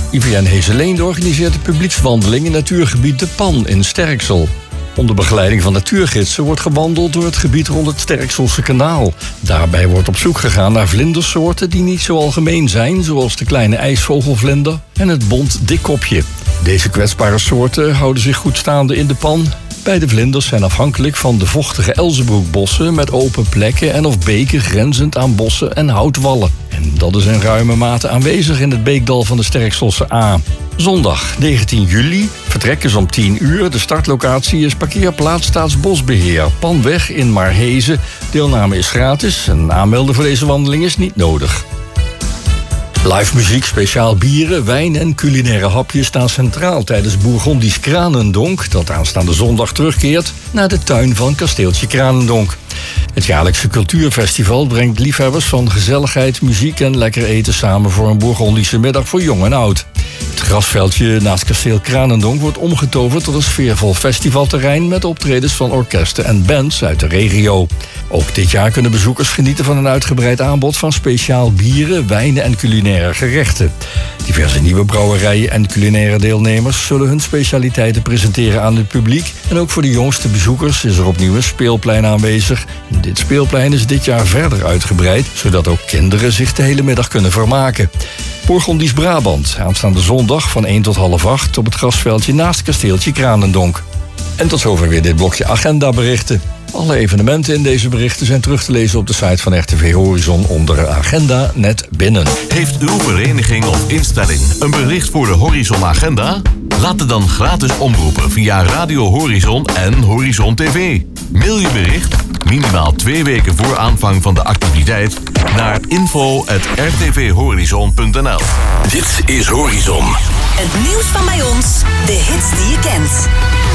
IVN Heeselende organiseert de publiekswandeling in natuurgebied De Pan in Sterksel. Onder begeleiding van natuurgidsen wordt gewandeld door het gebied rond het Sterkselse kanaal. Daarbij wordt op zoek gegaan naar vlindersoorten die niet zo algemeen zijn, zoals de kleine ijsvogelvlinder en het bont dikkopje. Deze kwetsbare soorten houden zich goed staande in De Pan. Beide vlinders zijn afhankelijk van de vochtige Elzenbroekbossen met open plekken en of beken grenzend aan bossen en houtwallen. En dat is in ruime mate aanwezig in het beekdal van de Sterkselse A. Zondag 19 juli, vertrek is om 10 uur. De startlocatie is parkeerplaats Staatsbosbeheer, Panweg in Maarhezen. Deelname is gratis en aanmelden voor deze wandeling is niet nodig. Live muziek, speciaal bieren, wijn en culinaire hapjes staan centraal tijdens Bourgondisch Kranendonk, dat aanstaande zondag terugkeert naar de tuin van kasteeltje Kranendonk. Het jaarlijkse cultuurfestival brengt liefhebbers van gezelligheid, muziek en lekker eten samen voor een Bourgondische middag voor jong en oud. Het grasveldje naast kasteel Kranendonk wordt omgetoverd tot een sfeervol festivalterrein met optredens van orkesten en bands uit de regio. Ook dit jaar kunnen bezoekers genieten van een uitgebreid aanbod van speciaal bieren, wijnen en culinaire gerechten. Diverse nieuwe brouwerijen en culinaire deelnemers zullen hun specialiteiten presenteren aan het publiek. En ook voor de jongste bezoekers is er opnieuw een speelplein aanwezig. Dit speelplein is dit jaar verder uitgebreid, zodat ook kinderen zich de hele middag kunnen vermaken. Bourgondisch Brabant, aanstaande zondag van 1 tot half 8 op het grasveldje naast kasteeltje Kranendonk. En tot zover weer dit blokje agendaberichten. Alle evenementen in deze berichten zijn terug te lezen op de site van RTV Horizon onder agenda net binnen. Heeft uw vereniging of instelling een bericht voor de Horizon Agenda? Laat het dan gratis omroepen via Radio Horizon en Horizon TV. Mail je bericht, minimaal 2 weken voor aanvang van de activiteit, naar info@rtvhorizon.nl. Dit is Horizon. Het nieuws van bij ons, de hits die je kent.